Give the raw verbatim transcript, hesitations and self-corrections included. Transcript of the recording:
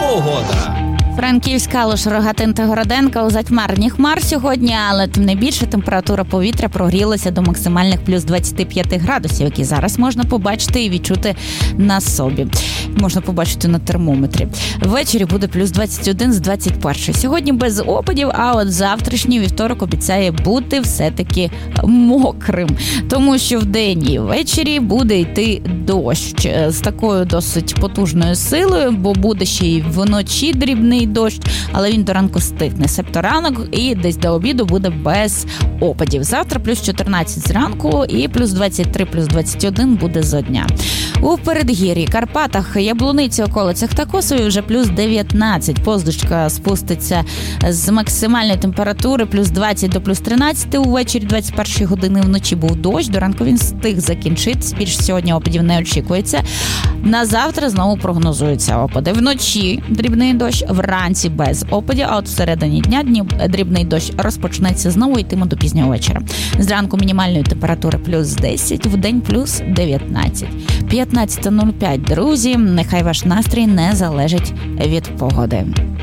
Погода. Франківськ, Калуш, Рогатин та Городенка у затьмарні хмар сьогодні, але тим не більше температура повітря прогрілася до максимальних плюс двадцять п'ять градусів, які зараз можна побачити і відчути на собі. Можна побачити на термометрі. Ввечері буде плюс двадцять один з двадцять першого. Сьогодні без опадів, а от завтрашній вівторок обіцяє бути все-таки мокрим. Тому що вдень і ввечері буде йти дощ з такою досить потужною силою, бо буде ще й вночі дрібний дощ, але він до ранку стихне. Себто ранок і десь до обіду буде без опадів. Завтра плюс чотирнадцять зранку і плюс двадцять три, плюс двадцять один буде зо дня. У Передгір'ї, Карпатах, Яблуниці, околицях та Косові вже плюс дев'ятнадцять. Позначка спуститься з максимальної температури плюс двадцять до плюс тринадцять. Увечері двадцять першої години вночі був дощ. До ранку він встиг закінчитись. Більш сьогодні опадів не очікується. На завтра знову прогнозуються опади. Вночі дрібний дощ, вранці без опадів, а от всередині дня дрібний дощ розпочнеться знову, йтиме до пізнього вечора. Зранку мінімальної температури плюс десять, вдень плюс дев'ятнадцять. п'ятнадцята нуль п'ять, друзі, нехай ваш настрій не залежить від погоди.